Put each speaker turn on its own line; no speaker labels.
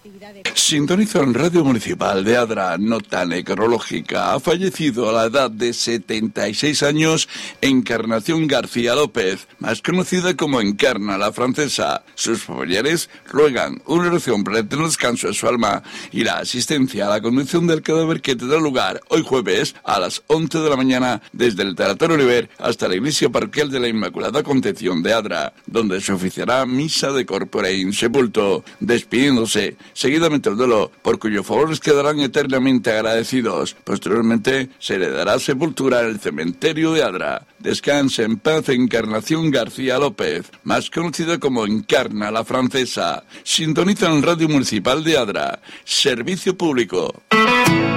Sintoniza en Radio Municipal de Adra, nota necrológica. Ha fallecido a la edad de 76 años Encarnación García López, más conocida como Encarna la Francesa. Sus familiares ruegan una oración para el descanso de su alma y la asistencia a la conducción del cadáver que tendrá lugar hoy jueves a las 11 de la mañana desde el Tanatorio Oliver hasta la iglesia parroquial de la Inmaculada Concepción de Adra, donde se oficiará misa de corpore in sepulto, despidiéndose seguidamente el duelo, por cuyos favores quedarán eternamente agradecidos. Posteriormente se le dará sepultura en el cementerio de Adra. Descanse en paz Encarnación García López, más conocida como Encarna la Francesa. Sintoniza en Radio Municipal de Adra. Servicio público.